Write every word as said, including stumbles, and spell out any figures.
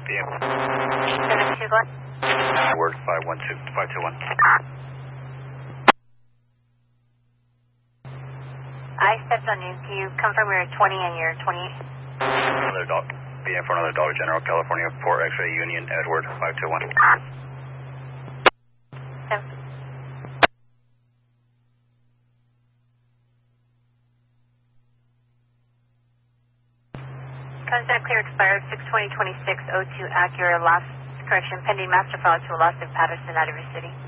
P M. seven two, go ahead. Word five one two, five two one. I stepped on you. Can you confirm you're twenty and you're twenty-eight? Another dog. P M for another Dollar General, California, four X-ray Union, Edward, five two one. Seven. Contact clear expired six twenty twenty-six oh two Acura, lost correction pending master file to a lost of Patterson out of your city.